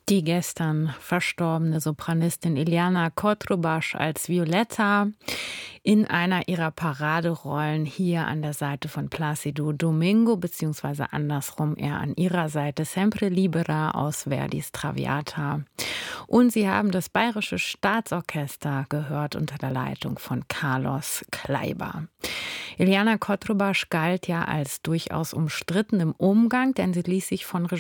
Die gestern verstorbene Sopranistin Iliana Cotrubas als Violetta in einer ihrer Paraderollen hier an der Seite von Plácido Domingo, beziehungsweise andersrum, er an ihrer Seite, Sempre Libera aus Verdis Traviata. Und Sie haben das Bayerische Staatsorchester gehört unter der Leitung von Carlos Kleiber. Iliana Cotrubas galt ja als durchaus umstritten im Umgang, denn sie ließ sich von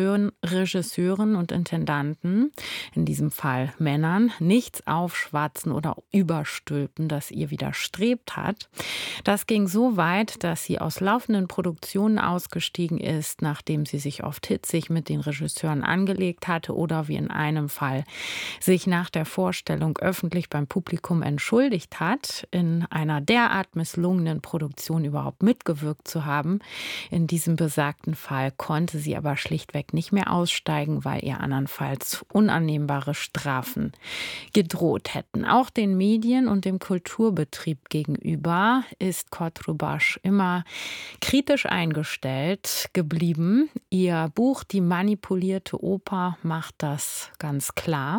Regisseuren und Intendanten, in diesem Fall Männern, nichts aufschwatzen oder überstülpen, das ihr widerstrebt hat. Das ging so weit, dass sie aus laufenden Produktionen ausgestiegen ist, nachdem sie sich oft hitzig mit den Regisseuren angelegt hatte oder wie in einem Fall sich nach der Vorstellung öffentlich beim Publikum entschuldigt hat, in einer derart misslungenen Produktion überhaupt mitgewirkt zu haben. In diesem besagten Fall konnte sie aber schlichtweg nicht mehr aussteigen, weil ihr andernfalls unannehmbare Strafen gedroht hätten. Auch den Medien und dem Kulturbetrieb gegenüber ist Cotrubas immer kritisch eingestellt geblieben. Ihr Buch Die manipulierte Oper macht das ganz klar.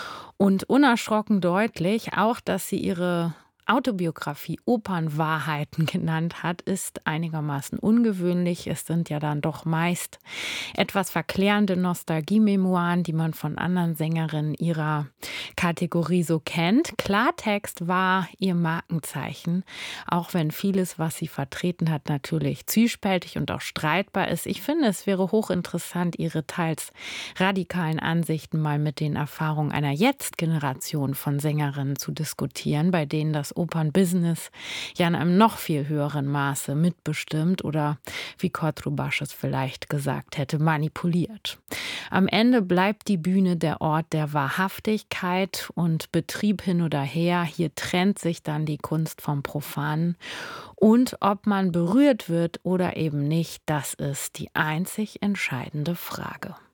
Und unerschrocken deutlich, auch dass sie ihre Autobiografie Opernwahrheiten genannt hat, ist einigermaßen ungewöhnlich. Es sind ja dann doch meist etwas verklärende Nostalgie-Memoiren, die man von anderen Sängerinnen ihrer Kategorie so kennt. Klartext war ihr Markenzeichen, auch wenn vieles, was sie vertreten hat, natürlich zwiespältig und auch streitbar ist. Ich finde, es wäre hochinteressant, ihre teils radikalen Ansichten mal mit den Erfahrungen einer Jetzt-Generation von Sängerinnen zu diskutieren, bei denen das Opernbusiness ja in einem noch viel höheren Maße mitbestimmt oder, wie Cotrubas es vielleicht gesagt hätte, manipuliert. Am Ende bleibt die Bühne der Ort der Wahrhaftigkeit und Betrieb hin oder her. Hier trennt sich dann die Kunst vom Profanen. Und ob man berührt wird oder eben nicht, das ist die einzig entscheidende Frage.